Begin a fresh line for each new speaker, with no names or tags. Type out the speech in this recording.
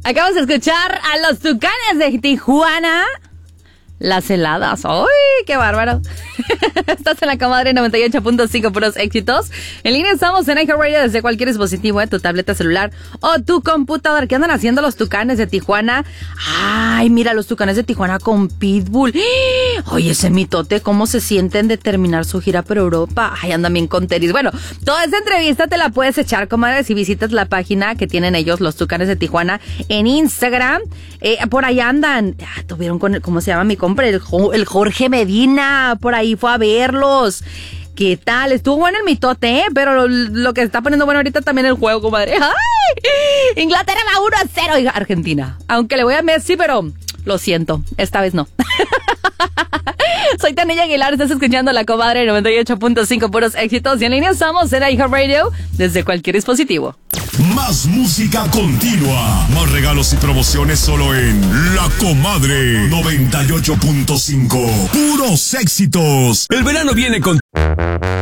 Acabamos de escuchar a los Tucanes de Tijuana. Las heladas. ¡Ay, qué bárbaro! Estás en la comadre 98.5, puros éxitos. En línea estamos en iHeartRadio desde cualquier dispositivo, tu tableta celular o tu computadora. ¿Qué andan haciendo los Tucanes de Tijuana? ¡Ay, mira, los Tucanes de Tijuana con Pitbull! Oye, ese mitote, ¿cómo se sienten de terminar su gira por Europa? ¡Ay, andan bien con tenis! Bueno, toda esta entrevista te la puedes echar, comadre, si visitas la página que tienen ellos, los Tucanes de Tijuana, en Instagram. Por ahí andan. Tuvieron con, ¿cómo se llama mi compa? El Jorge Medina, por ahí fue a verlos. ¿Qué tal? Estuvo bueno el mitote, pero lo que está poniendo bueno ahorita también el juego, comadre. ¡Ay! Inglaterra va 1-0 y Argentina. Aunque le voy a Messi, pero lo siento, esta vez no. Soy Tania Aguilar, estás escuchando la comadre 98.5, puros éxitos. Y en línea estamos en iHeartRadio desde cualquier dispositivo.
Más música continua, más regalos y promociones solo en La Comadre 98.5. Puros éxitos.
El verano viene con